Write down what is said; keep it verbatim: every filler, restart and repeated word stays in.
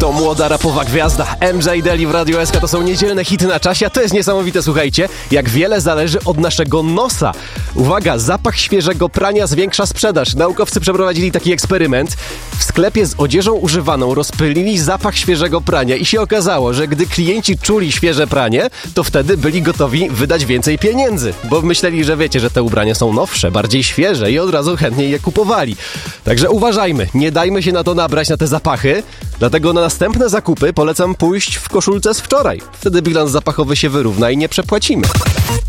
to młoda rapowa gwiazda M J Deli w Radiu S K. To są niedzielne hity na czasie, a to jest niesamowite, słuchajcie, jak wiele zależy od naszego nosa. Uwaga, zapach świeżego prania zwiększa sprzedaż. Naukowcy przeprowadzili taki eksperyment. W sklepie z odzieżą używaną rozpylili zapach świeżego prania i się okazało, że gdy klienci czuli świeże pranie, to wtedy byli gotowi wydać więcej pieniędzy, bo myśleli, że wiecie, że te ubrania są nowsze, bardziej świeże i od razu chętniej je kupowali. Także uważajmy, nie dajmy się na to nabrać, na te zapachy, dlatego na następne zakupy polecam pójść w koszulce z wczoraj. Wtedy bilans zapachowy się wyrówna i nie przepłacimy.